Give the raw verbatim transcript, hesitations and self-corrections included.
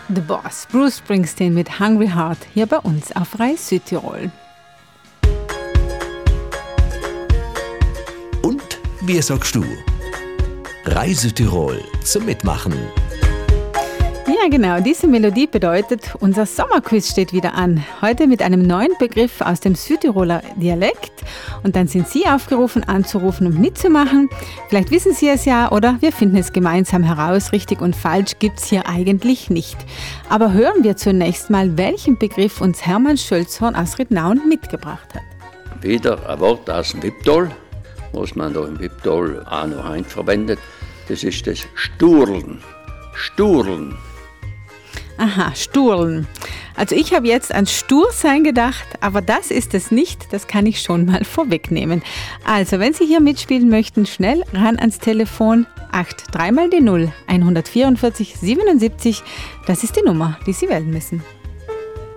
The Boss, Bruce Springsteen mit Hungry Heart, hier bei uns auf Reis Südtirol. Und wie sagst du? Reise Tirol zum Mitmachen. Ja, genau, diese Melodie bedeutet, unser Sommerquiz steht wieder an. Heute mit einem neuen Begriff aus dem Südtiroler Dialekt. Und dann sind Sie aufgerufen, anzurufen und mitzumachen. Vielleicht wissen Sie es ja oder wir finden es gemeinsam heraus. Richtig und falsch gibt es hier eigentlich nicht. Aber hören wir zunächst mal, welchen Begriff uns Hermann Schölzhorn aus Rittnauen mitgebracht hat. Wieder ein Wort aus dem Wipptal, was man da im Wipptal auch noch heute verwendet. Das ist das Sturlen. Sturlen. Aha, Sturlen. Also ich habe jetzt an Stursein gedacht, aber das ist es nicht, das kann ich schon mal vorwegnehmen. Also, wenn Sie hier mitspielen möchten, schnell ran ans Telefon acht drei mal die null, eins vier vier siebenundsiebzig, das ist die Nummer, die Sie wählen müssen.